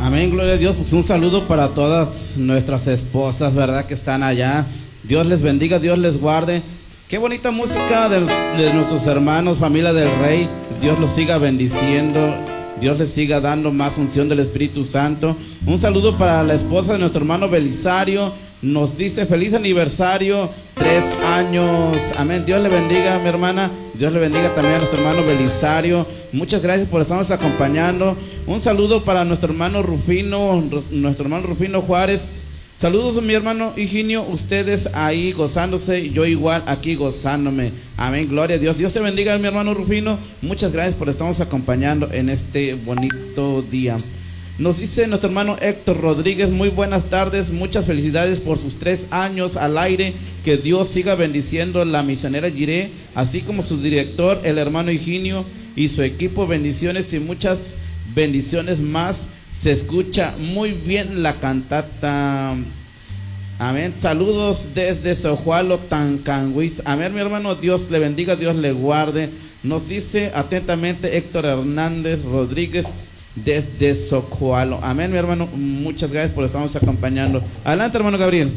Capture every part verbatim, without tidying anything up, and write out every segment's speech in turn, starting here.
Amén, gloria a Dios. Pues un saludo para todas nuestras esposas, ¿verdad? Que están allá. Dios les bendiga, Dios les guarde. Qué bonita música de, de nuestros hermanos, familia del Rey. Dios los siga bendiciendo. Dios les siga dando más unción del Espíritu Santo. Un saludo para la esposa de nuestro hermano Belisario. Nos dice feliz aniversario, tres años. Amén. Dios le bendiga, mi hermana. Dios le bendiga también a nuestro hermano Belisario. Muchas gracias por estarnos acompañando. Un saludo para nuestro hermano Rufino, nuestro hermano Rufino Juárez. Saludos, mi hermano Higinio, ustedes ahí gozándose, yo igual aquí gozándome. Amén, gloria a Dios. Dios te bendiga, mi hermano Rufino. Muchas gracias por estarnos acompañando en este bonito día. Nos dice nuestro hermano Héctor Rodríguez, muy buenas tardes, muchas felicidades por sus tres años al aire. Que Dios siga bendiciendo la misionera Jiré, así como su director, el hermano Higinio, y su equipo. Bendiciones y muchas bendiciones más. Se escucha muy bien la cantata. Amén. Saludos desde Sojualo, Tancanguis. Amén, mi hermano. Dios le bendiga, Dios le guarde. Nos dice atentamente Héctor Hernández Rodríguez desde Sojualo. Amén, mi hermano. Muchas gracias por estarnos acompañando. Adelante, hermano Gabriel.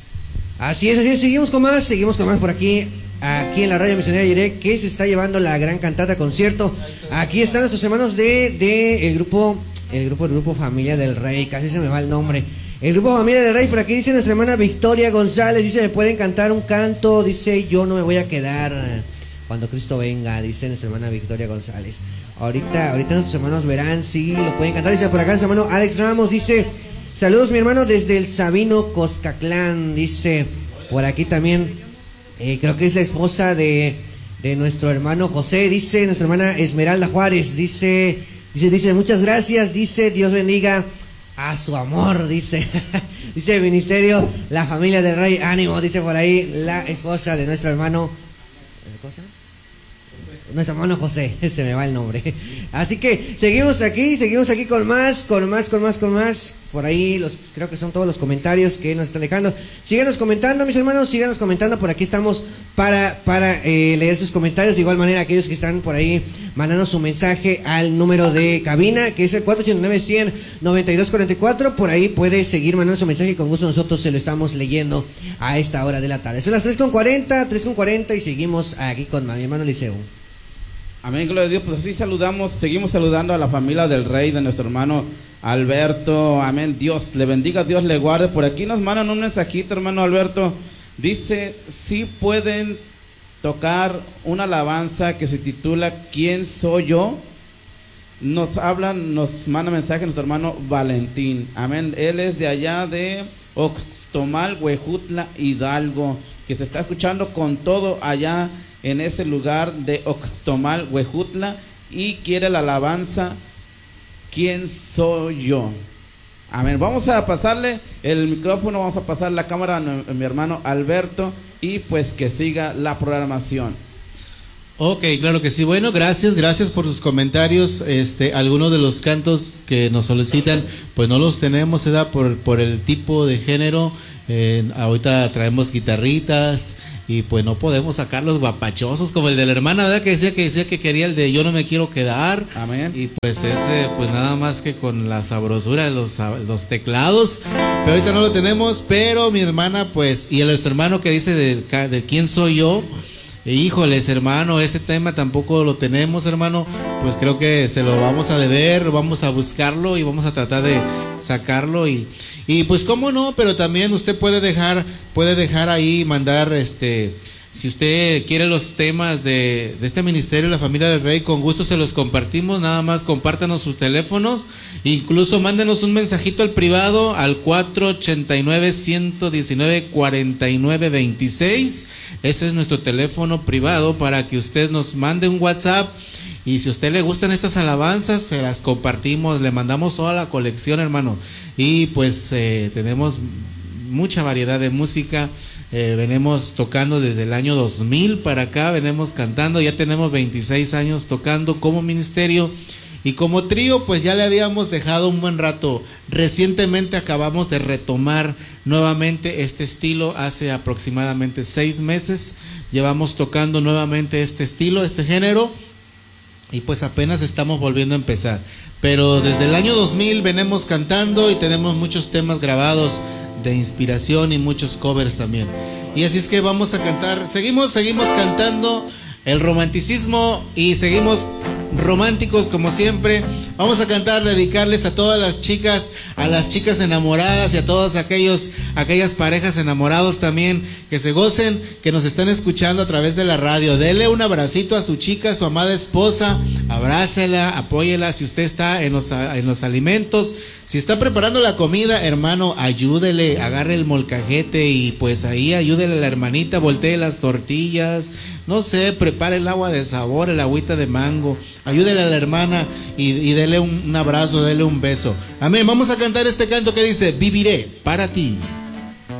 Así es, así es. Seguimos con más, seguimos con más por aquí. Aquí en la radio misionera Jiré, que se está llevando la gran cantata concierto. Aquí están nuestros hermanos de, de el grupo. El grupo, el grupo Familia del Rey, casi se me va el nombre. El grupo Familia del Rey, por aquí dice nuestra hermana Victoria González, dice, ¿me pueden cantar un canto? Dice, yo no me voy a quedar cuando Cristo venga, dice nuestra hermana Victoria González. Ahorita, ahorita nuestros hermanos verán si lo pueden cantar. Dice por acá nuestro hermano Alex Ramos, dice, saludos mi hermano desde el Sabino, Coscatlán, dice, por aquí también, eh, creo que es la esposa de, de nuestro hermano José, dice nuestra hermana Esmeralda Juárez, dice... Dice, dice, muchas gracias, dice, Dios bendiga a su amor, dice, dice el ministerio, la familia del Rey, ánimo, dice por ahí la esposa de nuestro hermano, ¿cómo se llama? Nuestro hermano José, se me va el nombre. Así que seguimos aquí, seguimos aquí con más, con más, con más, con más. Por ahí los, creo que son todos los comentarios que nos están dejando. Síganos comentando, mis hermanos, síganos comentando. Por aquí estamos para, para eh, leer sus comentarios. De igual manera, aquellos que están por ahí mandando su mensaje al número de cabina, que es el cuatro ocho nueve, cien, noventa y dos cuarenta y cuatro. Por ahí puede seguir mandando su mensaje y con gusto nosotros se lo estamos leyendo a esta hora de la tarde. Son las tres con cuarenta, tres con cuarenta y seguimos aquí con mi hermano Liceo. Amén, gloria a Dios. Pues así saludamos, seguimos saludando a la familia del Rey, de nuestro hermano Alberto. Amén, Dios le bendiga, Dios le guarde. Por aquí nos mandan un mensajito, hermano Alberto. Dice, si pueden tocar una alabanza que se titula ¿Quién soy yo? Nos hablan, nos manda mensaje nuestro hermano Valentín. Amén, él es de allá de Oxtomal, Huejutla, Hidalgo, que se está escuchando con todo allá en ese lugar de Oxtomal, Huejutla, y quiere la alabanza ¿Quién soy yo? Amén. Vamos a pasarle el micrófono, vamos a pasar la cámara a mi hermano Alberto y pues que siga la programación. Ok, claro que sí. Bueno, gracias, gracias por sus comentarios. Este, algunos de los cantos que nos solicitan, pues no los tenemos, se da por, por el tipo de género. Eh, ahorita traemos guitarritas y pues no podemos sacar los guapachosos como el de la hermana, ¿verdad? Que decía que decía que quería el de Yo no me quiero quedar. Amén. Y pues ese, pues nada más que con la sabrosura de los, los teclados. Pero ahorita no lo tenemos, pero mi hermana, pues, y el otro hermano que dice de, de quién soy yo. Híjoles, hermano, ese tema tampoco lo tenemos, hermano. Pues creo que se lo vamos a deber, vamos a buscarlo y vamos a tratar de sacarlo y y pues cómo no, pero también usted puede dejar puede dejar ahí, mandar este si usted quiere los temas de, de este ministerio, la familia del Rey, con gusto se los compartimos. Nada más compártanos sus teléfonos, incluso mándenos un mensajito al privado al cuatro ocho nueve, uno uno nueve, cuatro nueve dos seis. Ese es nuestro teléfono privado para que usted nos mande un WhatsApp. Y si a usted le gustan estas alabanzas, se las compartimos, le mandamos toda la colección, hermano. Y pues eh, tenemos mucha variedad de música. Eh, venimos tocando desde el año dos mil para acá, venimos cantando, ya tenemos veintiséis años tocando como ministerio. Y como trío, pues ya le habíamos dejado un buen rato. Recientemente acabamos de retomar nuevamente este estilo, hace aproximadamente seis meses. Llevamos tocando nuevamente este estilo, este género. Y pues apenas estamos volviendo a empezar. pero desde el año dos mil venimos cantando y tenemos muchos temas grabados de inspiración y muchos covers también. Y así es que vamos a cantar, seguimos, seguimos cantando el romanticismo y seguimos románticos como siempre. Vamos a cantar, dedicarles a todas las chicas, a las chicas enamoradas y a todos aquellos, aquellas parejas enamorados también, que se gocen, que nos están escuchando a través de la radio. Dele un abracito a su chica, a su amada esposa, abrácela, apóyela. Si usted está en los, en los alimentos, si está preparando la comida, hermano, ayúdele, agarre el molcajete y pues ahí ayúdele a la hermanita, voltee las tortillas, no sé, prepare el agua de sabor, el agüita de mango, ayúdele a la hermana y, y dele un, un abrazo, dele un beso. Amén. Vamos a cantar este canto que dice: viviré para ti.